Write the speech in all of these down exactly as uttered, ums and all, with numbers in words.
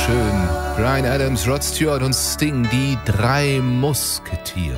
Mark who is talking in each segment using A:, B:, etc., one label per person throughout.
A: schön. Bryan Adams, Rod Stewart und Sting, die drei Musketiere.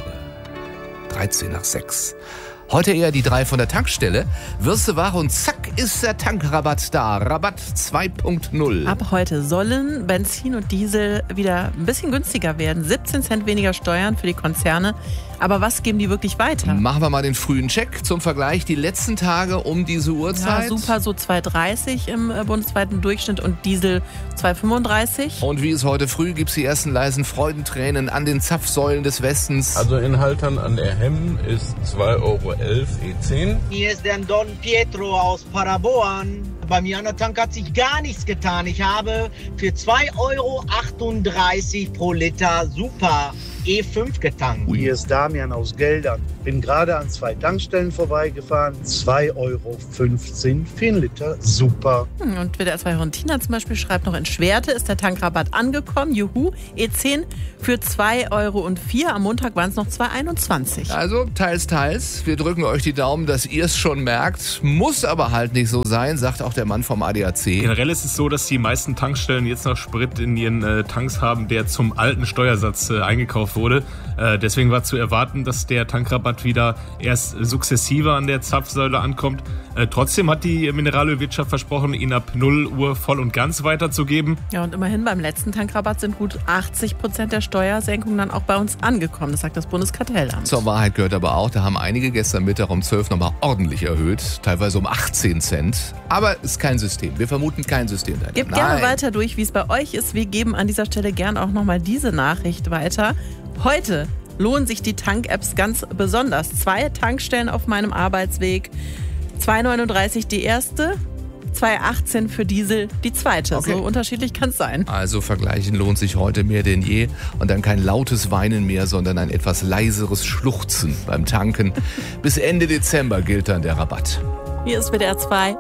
A: dreizehn nach sechs. Heute eher die drei von der Tankstelle. Wirst du wach und zack ist der Tankrabatt da. Rabatt zwei Punkt null.
B: Ab heute sollen Benzin und Diesel wieder ein bisschen günstiger werden. siebzehn Cent weniger Steuern für die Konzerne. Aber was geben die wirklich weiter?
A: Machen wir mal den frühen Check. Zum Vergleich die letzten Tage um diese Uhrzeit.
B: Ja, super, so zwei dreißig im äh, bundesweiten Durchschnitt und Diesel zwei fünfunddreißig.
A: Und wie es heute früh, gibt es die ersten leisen Freudentränen an den Zapfsäulen des Westens.
C: Also in Haltern an der Hemm ist zwei Euro elf E zehn.
D: Hier ist der Don Pietro aus Paraboan. Bei mir an der Tank hat sich gar nichts getan. Ich habe für zwei Euro achtunddreißig pro Liter Super E fünf getankt.
E: Hier ist Damian aus Geldern. Bin gerade an zwei Tankstellen vorbeigefahren. zwei Euro fünfzehn für einen Liter Super.
B: Und W D R zwei Tina zum Beispiel schreibt noch, in Schwerte ist der Tankrabatt angekommen. Juhu, E zehn für zwei Euro vier. Am Montag waren es noch zwei Euro einundzwanzig.
A: Also teils, teils. Wir drücken euch die Daumen, dass ihr es schon merkt. Muss aber halt nicht so sein, sagt auch der Mann vom A D A C.
F: Generell ist es so, dass die meisten Tankstellen jetzt noch Sprit in ihren äh, Tanks haben, der zum alten Steuersatz äh, eingekauft wurde. Äh, deswegen war zu erwarten, dass der Tankrabatt wieder erst sukzessive an der Zapfsäule ankommt. Äh, trotzdem hat die Mineralölwirtschaft versprochen, ihn ab null Uhr voll und ganz weiterzugeben.
B: Ja, und immerhin beim letzten Tankrabatt sind gut achtzig Prozent der Steuersenkungen dann auch bei uns angekommen. Das sagt das Bundeskartellamt.
A: Zur Wahrheit gehört aber auch, da haben einige gestern Mittag um zwölf nochmal ordentlich erhöht. Teilweise um achtzehn Cent. Aber ist kein System. Wir vermuten kein System dahinter.
B: Gebt gerne weiter durch, wie es bei euch ist. Wir geben an dieser Stelle gern auch nochmal diese Nachricht weiter. Heute lohnen sich die Tank-Apps ganz besonders. Zwei Tankstellen auf meinem Arbeitsweg. zwei Euro neununddreißig die erste, zwei Euro achtzehn für Diesel die zweite.
A: Okay.
B: So unterschiedlich kann es sein.
A: Also vergleichen lohnt sich heute mehr denn je. Und dann kein lautes Weinen mehr, sondern ein etwas leiseres Schluchzen beim Tanken. Bis Ende Dezember gilt dann der Rabatt.
B: Hier ist W D R zwei.